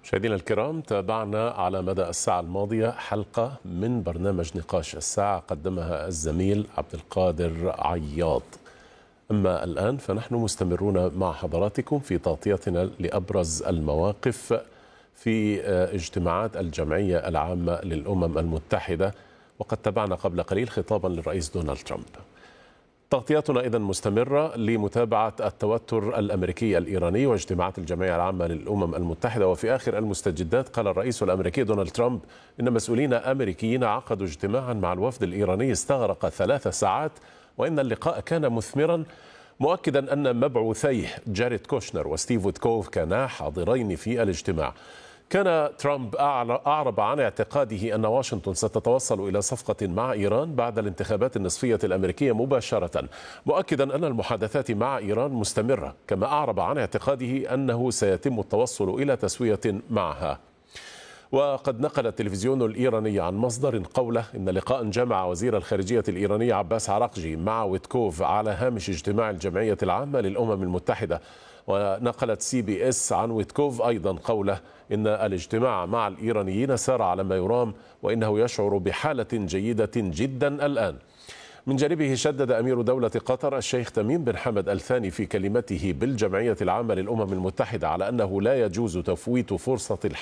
مشاهدينا الكرام، تابعنا على مدى الساعة الماضية حلقة من برنامج نقاش الساعة قدمها الزميل عبد القادر عياض. أما الآن فنحن مستمرون مع حضراتكم في تغطيتنا لأبرز المواقف في اجتماعات الجمعية العامة للأمم المتحدة، وقد تابعنا قبل قليل خطابا للرئيس دونالد ترامب. تغطياتنا إذن مستمرة لمتابعة التوتر الأمريكي الإيراني واجتماعات الجمعية العامة للأمم المتحدة. وفي آخر المستجدات قال الرئيس الأمريكي دونالد ترامب إن مسؤولين أمريكيين عقدوا اجتماعا مع الوفد الإيراني استغرق 3 ساعات، وإن اللقاء كان مثمرا، مؤكدا أن مبعوثيه جاريد كوشنر وستيف ويتكوف كانا حاضرين في الاجتماع. كان ترامب أعرب عن اعتقاده أن واشنطن ستتوصل إلى صفقة مع إيران بعد الانتخابات النصفية الأمريكية مباشرة، مؤكدا أن المحادثات مع إيران مستمرة، كما أعرب عن اعتقاده أنه سيتم التوصل إلى تسوية معها. وقد نقل التلفزيون الإيراني عن مصدر قوله إن لقاء جمع وزير الخارجية الإيراني عباس عراقجي مع ويتكوف على هامش اجتماع الجمعية العامة للأمم المتحدة. ونقلت CBS عن ويتكوف أيضا قوله إن الاجتماع مع الإيرانيين سار على ما يرام، وإنه يشعر بحالة جيدة جدا الآن. من جانبه شدد أمير دولة قطر الشيخ تميم بن حمد الثاني في كلمته بالجمعية العامة للأمم المتحدة على أنه لا يجوز تفويت فرصة